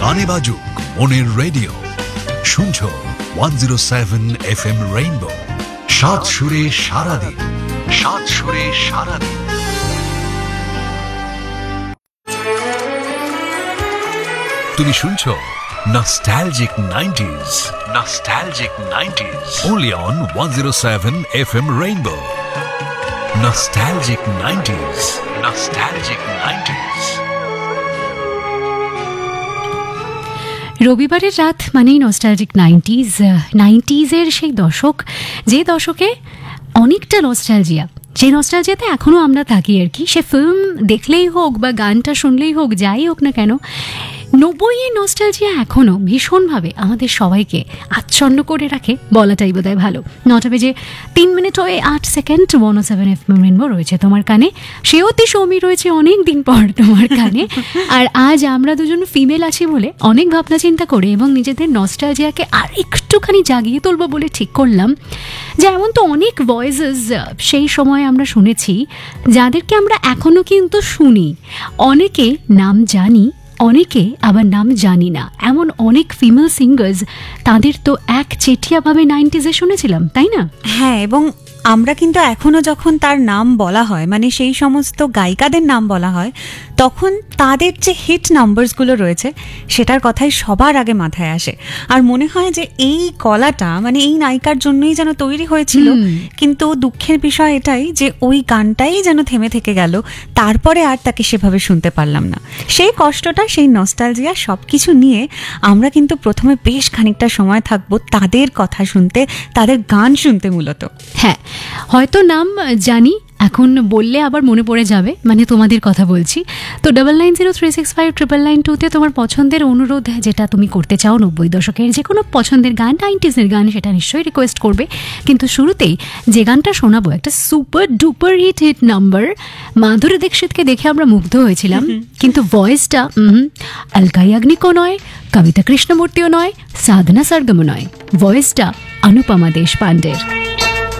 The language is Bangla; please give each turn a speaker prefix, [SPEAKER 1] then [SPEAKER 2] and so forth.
[SPEAKER 1] গানে বাজুক মনের রেডিও, শুনছো 107 FM রেইনবো, সাত সুরে সারাদিন, সাত সুরে সারাদিন। তুমি শুনছো Nostalgic 90s, Nostalgic 90s, only on 107 FM Rainbow. Nostalgic 90s, Nostalgic 90s.
[SPEAKER 2] রবিবারের রাত মানেই নস্টালজিক 90s-এর সেই দশক, যে দশকে অনেকটা নস্টালজিয়া, যে নস্টালজিয়াতে এখনও আমরা থাকি আর কি। সে ফিল্ম দেখলেই হোক বা গানটা শুনলেই হোক, যাই হোক না কেন, 90-এর নস্টালজিয়া এখনও ভীষণভাবে আমাদের সবাইকে আচ্ছন্ন করে রাখে বলাটাই বোধহয় ভালো। 9টা বেজে 3 মিনিট হয়ে 8 সেকেন্ড। 107 FM রেইনবো রয়েছে তোমার কানে, সেওতি সৌমি রয়েছে অনেক দিন পর তোমার কানে। আর আজ আমরা দুজন ফিমেল আছি বলে অনেক ভাবনা চিন্তা করে এবং নিজেদের নস্টালজিয়াকে আর একটুখানি জাগিয়ে তুলবো বলে ঠিক করলাম যে এমন তো অনেক ভয়েসেস সেই সময় আমরা শুনেছি যাদেরকে আমরা এখনও কিন্তু শুনি। অনেকে নাম জানি, অনেকে আবার নাম জানি না। এমন অনেক ফিমেল সিঙ্গার্স, তাদের তো এক চেটিয়াভাবে 90s-এ শুনেছিলাম, তাই না?
[SPEAKER 3] হ্যাঁ, এবং আমরা কিন্তু এখনো যখন তার নাম বলা হয়, মানে সেই সমস্ত গায়িকাদের নাম বলা হয়, তখন তাদের যে হিট নাম্বারসগুলো রয়েছে সেটার কথাই সবার আগে মাথায় আসে। আর মনে হয় যে এই গলাটা মানে এই নায়িকার জন্যই যেন তৈরি হয়েছিল। কিন্তু দুঃখের বিষয় এটাই যে ওই গানটাই যেন থেমে থেকে গেল, তারপরে আর তাকে সেভাবে শুনতে পারলাম না। সেই কষ্টটা, সেই নস্টালজিয়া সব কিছু নিয়ে আমরা কিন্তু প্রথমে বেশ খানিকটা সময় থাকবো তাদের কথা শুনতে, তাদের গান শুনতে মূলত।
[SPEAKER 2] হ্যাঁ, হয়তো নাম জানি, এখন বললে আবার মনে পড়ে যাবে, মানে তোমাদের কথা বলছি। তো 9903659992-তে তোমার পছন্দের অনুরোধ যেটা তুমি করতে চাও, 90 দশকের যে কোনো পছন্দের গান, 90s-এর গান, সেটা নিশ্চয়ই রিকোয়েস্ট করবে। কিন্তু শুরুতেই যে গানটা শোনাবো একটা সুপার ডুপার হিট নাম্বার। মাধুরী দীক্ষিতকে দেখে আমরা মুগ্ধ হয়েছিলাম, কিন্তু ভয়েসটা অলকা ইয়াগনিকও নয়, কবিতা কৃষ্ণমূর্তিও নয়, সাধনা সরগমও নয়, ভয়েসটা অনুপমা দেশপান্ডের।